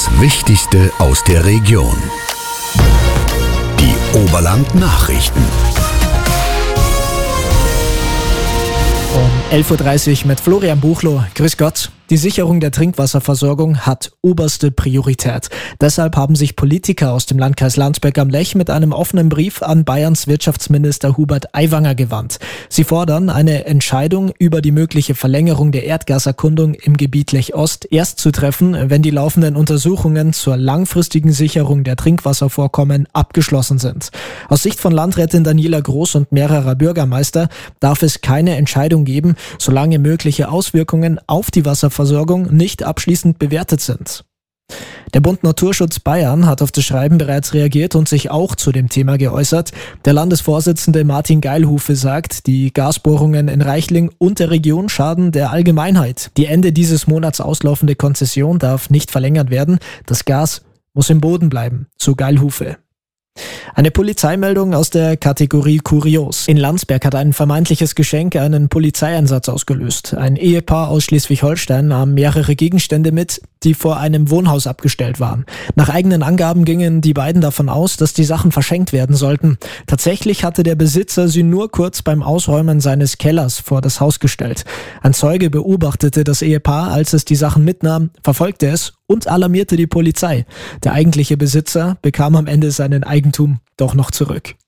Das Wichtigste aus der Region. Die Oberland-Nachrichten. Um 11.30 Uhr mit Florian Buchloh. Grüß Gott. Die Sicherung der Trinkwasserversorgung hat oberste Priorität. Deshalb haben sich Politiker aus dem Landkreis Landsberg am Lech mit einem offenen Brief an Bayerns Wirtschaftsminister Hubert Aiwanger gewandt. Sie fordern, eine Entscheidung über die mögliche Verlängerung der Erdgaserkundung im Gebiet Lech Ost erst zu treffen, wenn die laufenden Untersuchungen zur langfristigen Sicherung der Trinkwasservorkommen abgeschlossen sind. Aus Sicht von Landrätin Daniela Groß und mehrerer Bürgermeister darf es keine Entscheidung geben, solange mögliche Auswirkungen auf die Wasserversorgung nicht abschließend bewertet sind. Der Bund Naturschutz Bayern hat auf das Schreiben bereits reagiert und sich auch zu dem Thema geäußert. Der Landesvorsitzende Martin Geilhufe sagt, die Gasbohrungen in Reichling und der Region schaden der Allgemeinheit. Die Ende dieses Monats auslaufende Konzession darf nicht verlängert werden. Das Gas muss im Boden bleiben, so Geilhufe. Eine Polizeimeldung aus der Kategorie Kurios. In Landsberg hat ein vermeintliches Geschenk einen Polizeieinsatz ausgelöst. Ein Ehepaar aus Schleswig-Holstein nahm mehrere Gegenstände mit, die vor einem Wohnhaus abgestellt waren. Nach eigenen Angaben gingen die beiden davon aus, dass die Sachen verschenkt werden sollten. Tatsächlich hatte der Besitzer sie nur kurz beim Ausräumen seines Kellers vor das Haus gestellt. Ein Zeuge beobachtete das Ehepaar, als es die Sachen mitnahm, verfolgte es und alarmierte die Polizei. Der eigentliche Besitzer bekam am Ende seinen Eigentum doch noch zurück.